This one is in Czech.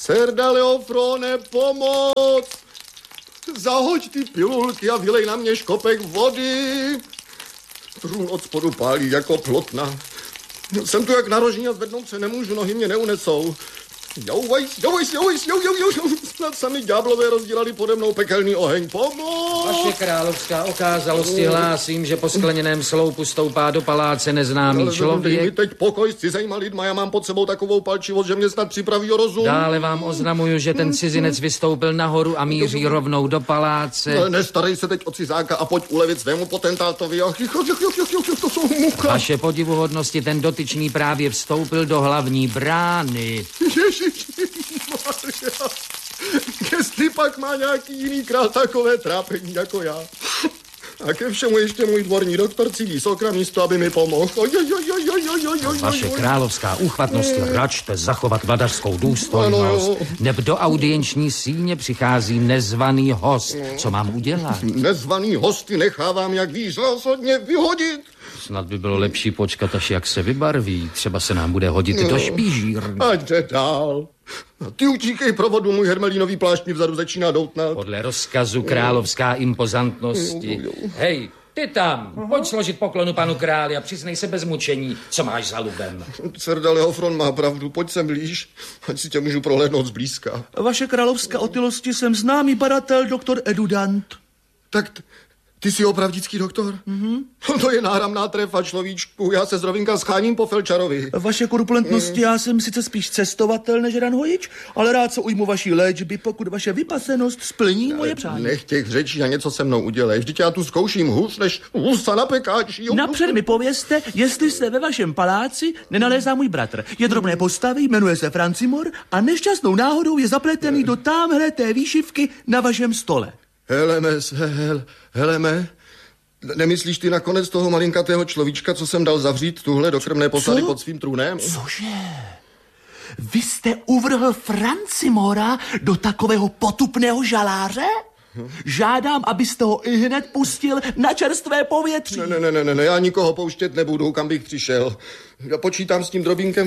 Serda Leofrone, pomoc! Zahoď ty pilulky a vylej na mě škopek vody. Trůn od spodu pálí jako plotna. Jsem tu jak narožní a zvednout se nemůžu, nohy mě neunesou. Snad sami ďáblové rozdělali pode mnou pekelný oheň. Pomoc! Vaše královská okázalosti hlásím, že po skleněném sloupu stoupá do paláce neznámý člověk. Dej mi teď pokoj s cizejma lidma, já mám pod sebou takovou palčivost, že mě snad připraví o rozum. Dále vám oznamuju, že ten cizinec vystoupil nahoru a míří rovnou do paláce. Ale nestarej se teď o cizáka a pojď ulevit svému potentátovi. To jsou mucha. Vaše podivuhodnosti, ten dotyčný právě vstoupil do hlavní brány. Ježišmarja, jestli pak má nějaký jiný král takové trápení jako já. A ke všemu ještě můj dvorní doktor cílí z okna místo, aby mi pomohl. Vaše královská úchvatnosti, račte zachovat vladařskou důstojnost, neb do audienční síně přichází nezvaný host. Co mám udělat? Nezvaný hosty nechávám, jak víš, rozhodně vyhodit. Snad by bylo lepší počkat, až jak se vybarví. Třeba se nám bude hodit do špížírny. Ať jde dál. Ty utíkej provodu, můj hermelínový plášť mi vzadu začíná doutnat. Podle rozkazu královská impozantnosti. Hej, ty tam, pojď složit poklonu panu králi a přiznej se bez mučení, co máš za lubem. Serda Leofron má pravdu, pojď sem blíž, ať si tě můžu prohlédnout zblízka. Vaše královská otylosti, jsem známý badatel doktor Edudant. Tak ty jsi opravdický doktor? To je náramná trefa, človíčku. Já se z rovinka scháním po Felčarovi. Vaše korpulentnosti, já jsem sice spíš cestovatel než ranhojič, ale rád se ujmu vaší léčby, pokud vaše vypasenost splní moje přání. Nech těch řečí a něco se mnou udělej. Vždyť já tu zkouším hůř než husa na pekáči. Napřed mi povězte, jestli se ve vašem paláci nenalézá můj bratr. Je drobné postavy, jmenuje se Francimor a nešťastnou náhodou je zapletený do támhle té výšivky na vašem stole. Heleme, nemyslíš ty nakonec toho malinkatého človíčka, co jsem dal zavřít tuhle do krmné posady pod svým trůnem? Cože? Vy jste uvrhl Francimora do takového potupného žaláře? Žádám, abyste ho ihned pustil na čerstvé povětří. Ne, já nikoho pouštět nebudu, kam bych přišel. Já počítám s tím drobínkem